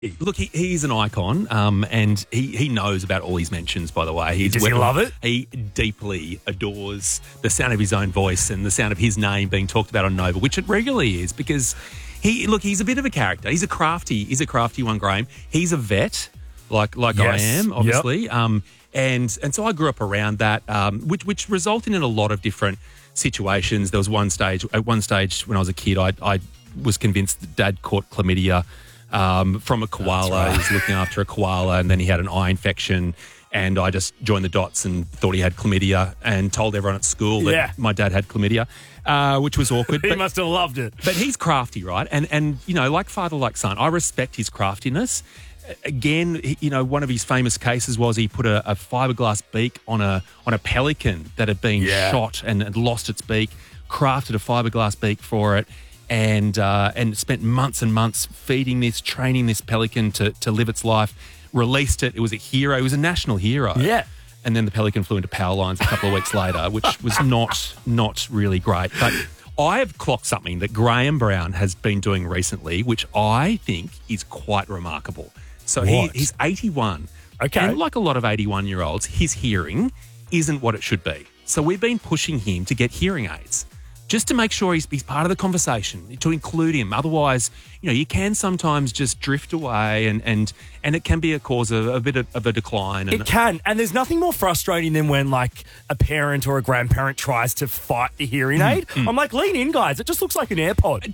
Look, he's an icon, and he knows about all his mentions, by the way. Does he love it? He deeply adores the sound of his own voice and the sound of his name being talked about on Nova, which it regularly is, because he's a bit of a character. He's a crafty one, Graham. He's a vet, like Yes. I am, obviously. Yep. And so I grew up around that, which resulted in a lot of different situations. There was at one stage when I was a kid, I was convinced that Dad caught chlamydia from a koala. He was looking after a koala, and then he had an eye infection, and I just joined the dots and thought he had chlamydia and told everyone at school that my dad had chlamydia, which was awkward. He must have loved it. But he's crafty, right? And like father, like son, I respect his craftiness. Again, one of his famous cases was he put a fiberglass beak on a pelican that had been shot and had lost its beak, crafted a fiberglass beak for it, and spent months and months feeding this, training this pelican to live its life, released it. It was a hero. It was a national hero. Yeah. And then the pelican flew into power lines a couple of weeks later, which was not really great. But I have clocked something that Graham Brown has been doing recently, which I think is quite remarkable. So he's 81. Okay. And like a lot of 81-year-olds, his hearing isn't what it should be. So we've been pushing him to get hearing aids, just to make sure he's part of the conversation, to include him. Otherwise, you can sometimes just drift away and it can be a cause of a bit of a decline. It can. And there's nothing more frustrating than when, like, a parent or a grandparent tries to fight the hearing aid. I'm like, lean in, guys. It just looks like an AirPod.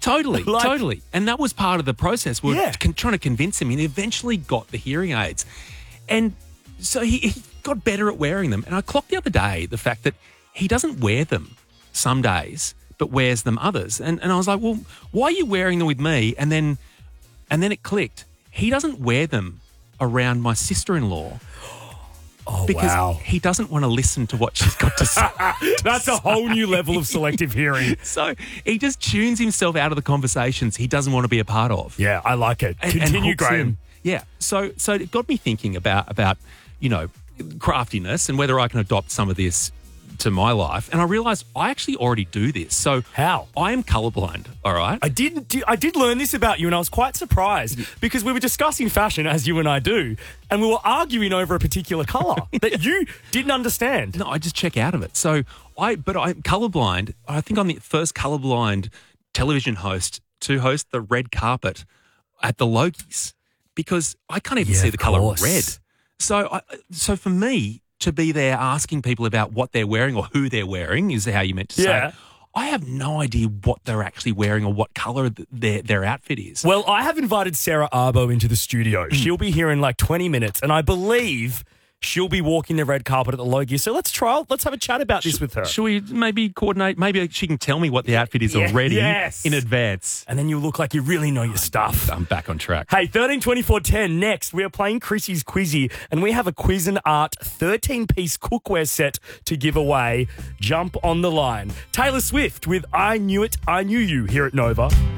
Totally. And that was part of the process. We're trying to convince him, and he eventually got the hearing aids. And so he got better at wearing them. And I clocked the other day the fact that he doesn't wear them some days, but wears them others. And I was like, well, why are you wearing them with me? And then it clicked. He doesn't wear them around my sister-in-law. Oh, because he doesn't want to listen to what she's got to say. That's a whole new level of selective hearing. So he just tunes himself out of the conversations he doesn't want to be a part of. Yeah, I like it. Continue, Graham. Yeah. So it got me thinking about craftiness and whether I can adopt some of this to my life, and I realised I actually already do this. So how? I am colourblind, all right? I did learn this about you, and I was quite surprised because we were discussing fashion, as you and I do, and we were arguing over a particular colour that you didn't understand. No, I just check out of it. So I'm colourblind. I think I'm the first colourblind television host to host the red carpet at the Logies, because I can't even see the colour red. So for me to be there asking people about what they're wearing or who they're wearing, is how you meant to say it, I have no idea what they're actually wearing or what colour their outfit is. Well, I have invited Sarah Arbo into the studio. She'll be here in like 20 minutes, and I believe she'll be walking the red carpet at the Logie. So let's have a chat about this with her. Should we maybe coordinate? Maybe she can tell me what the outfit is already in advance. And then you look like you really know your stuff. I'm back on track. Hey, 13 24 10. Next, we are playing Chrissy's Quizzy, and we have a Cuisinart 13-piece cookware set to give away. Jump on the line. Taylor Swift with I Knew It, I Knew You here at Nova.